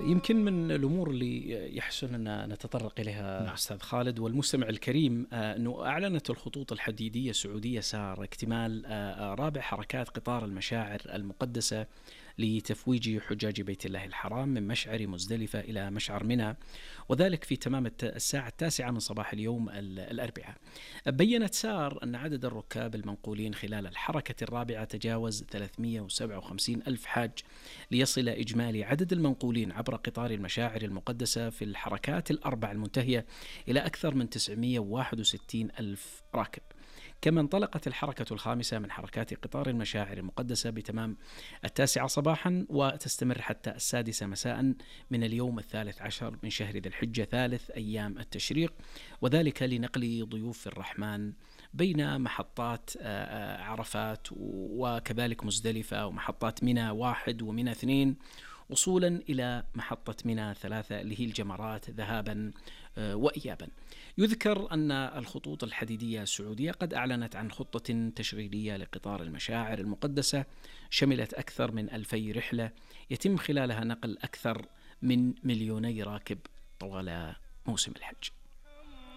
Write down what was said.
يمكن من الأمور اللي يحسن أن نتطرق إليها نعم. أستاذ خالد والمستمع الكريم، أنه أعلنت الخطوط الحديدية السعودية سار اكتمال رابع حركات قطار المشاعر المقدسة لتفويج حجاج بيت الله الحرام من مشعر مزدلفة إلى مشعر منى، وذلك في تمام الساعة 9 من صباح اليوم الأربعاء. بيّنت سار أن عدد الركاب المنقولين خلال الحركة الرابعة تجاوز 357 ألف حاج، ليصل إجمالي عدد المنقولين عبر قطار المشاعر المقدسة في الحركات الأربع المنتهية إلى أكثر من 961 ألف راكب. كما انطلقت الحركة الخامسة من حركات قطار المشاعر المقدسة بتمام 9 صباحا، وتستمر حتى 6 مساء من اليوم 13 من شهر ذي الحجة ثالث أيام التشريق، وذلك لنقل ضيوف الرحمن بين محطات عرفات وكذلك مزدلفة ومحطات منى 1 ومنى 2، وصولا إلى محطة منى 3 اللي هي الجمرات ذهابا وإيابا. يذكر أن الخطوط الحديدية السعودية قد أعلنت عن خطة تشغيلية لقطار المشاعر المقدسة شملت أكثر من 2000 رحلة يتم خلالها نقل أكثر من 2 مليون راكب طوال موسم الحج.